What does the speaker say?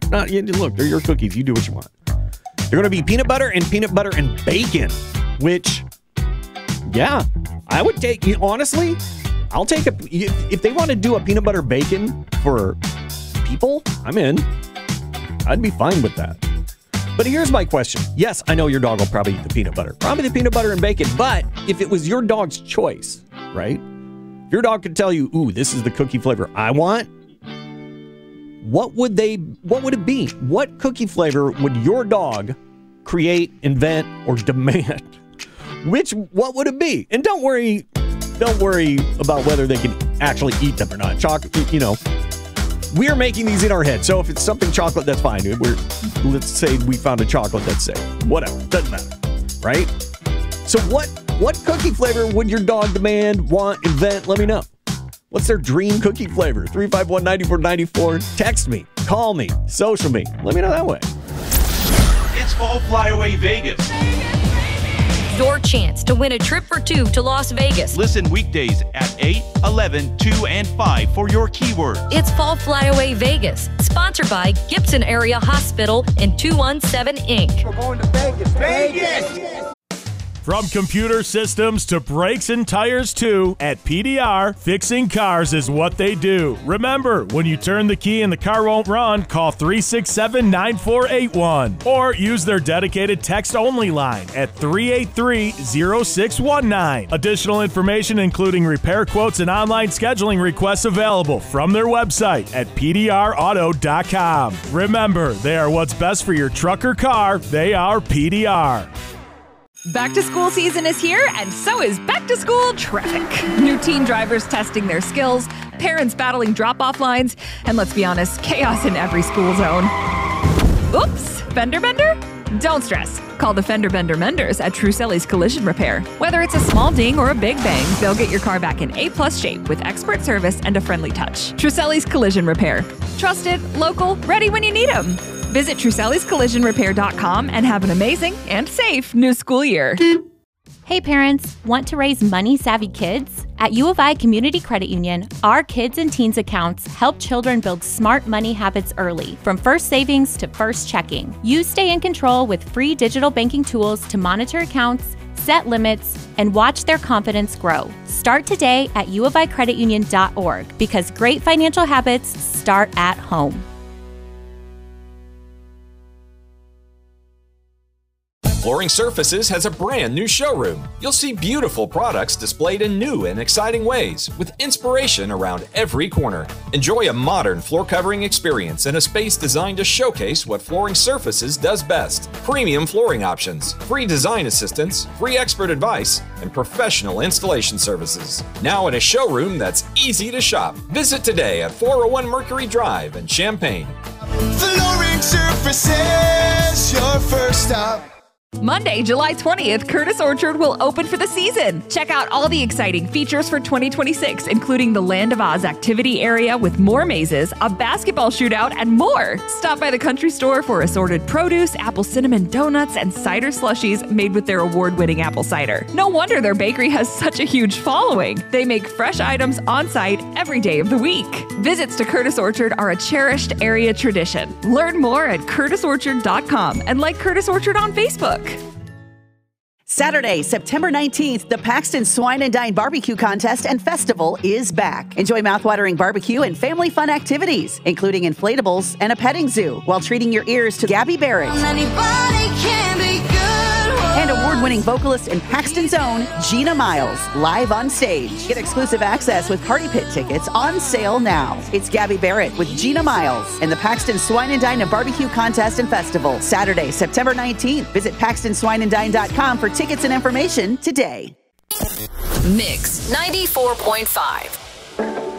not. Look, they're your cookies. You do what you want. They're going to be peanut butter and bacon, which, yeah, I would take. Honestly, I'll take if they want to do a peanut butter bacon for people, I'm in. I'd be fine with that. But here's my question. Yes, I know your dog will probably eat the peanut butter. Probably the peanut butter and bacon. But if it was your dog's choice, right? If your dog could tell you, ooh, this is the cookie flavor I want, what would it be? What cookie flavor would your dog create, invent, or demand? What would it be? And don't worry about whether they can actually eat them or not. Chocolate, we're making these in our head. So if it's something chocolate, that's fine. Let's say we found a chocolate that's safe. Whatever, doesn't matter, right? So what cookie flavor would your dog demand, want, invent? Let me know. What's their dream cookie flavor? 351-9494. Text me, call me, social me. Let me know that way. It's Fall Flyaway Vegas. Your chance to win a trip for two to Las Vegas. Listen weekdays at 8, 11, 2, and 5 for your keywords. It's Fall Flyaway Vegas, sponsored by Gibson Area Hospital and 217 Inc. We're going to Vegas. Vegas! From computer systems to brakes and tires too, at PDR, fixing cars is what they do. Remember, when you turn the key and the car won't run, call 367-9481 or use their dedicated text-only line at 383-0619. Additional information including repair quotes and online scheduling requests available from their website at pdrauto.com. Remember, they are what's best for your truck or car. They are PDR. Back to school season is here, and so is back to school traffic. New teen drivers testing their skills, parents battling drop-off lines, and let's be honest, chaos in every school zone. Oops, fender bender? Don't stress. Call the Fender Bender Menders at Truselli's Collision Repair. Whether it's a small ding or a big bang, they'll get your car back in A+ shape with expert service and a friendly touch. Truselli's Collision Repair. Trusted, local, ready when you need them. Visit Truselli'sCollisionRepair.com and have an amazing and safe new school year. Hey parents, want to raise money-savvy kids? At U of I Community Credit Union, our kids and teens accounts help children build smart money habits early, from first savings to first checking. You stay in control with free digital banking tools to monitor accounts, set limits, and watch their confidence grow. Start today at uoficreditunion.org because great financial habits start at home. Flooring Surfaces has a brand new showroom. You'll see beautiful products displayed in new and exciting ways, with inspiration around every corner. Enjoy a modern floor covering experience in a space designed to showcase what Flooring Surfaces does best. Premium flooring options, free design assistance, free expert advice, and professional installation services. Now in a showroom that's easy to shop. Visit today at 401 Mercury Drive in Champaign. Flooring Surfaces, your first stop. Monday, July 20th, Curtis Orchard will open for the season. Check out all the exciting features for 2026, including the Land of Oz activity area with more mazes, a basketball shootout, and more. Stop by the country store for assorted produce, apple cinnamon donuts, and cider slushies made with their award-winning apple cider. No wonder their bakery has such a huge following. They make fresh items on site every day of the week. Visits to Curtis Orchard are a cherished area tradition. Learn more at curtisorchard.com and like Curtis Orchard on Facebook. Saturday, September 19th, the Paxton Swine and Dine Barbecue Contest and Festival is back. Enjoy mouthwatering barbecue and family fun activities, including inflatables and a petting zoo, while treating your ears to Gabby Barrett and award-winning vocalist and Paxton's own Gina Miles, live on stage. Get exclusive access with Party Pit tickets on sale now. It's Gabby Barrett with Gina Miles and the Paxton Swine and Dine Barbecue Contest and Festival, Saturday, September 19th. Visit PaxtonSwineandDine.com for tickets and information today. Mix 94.5.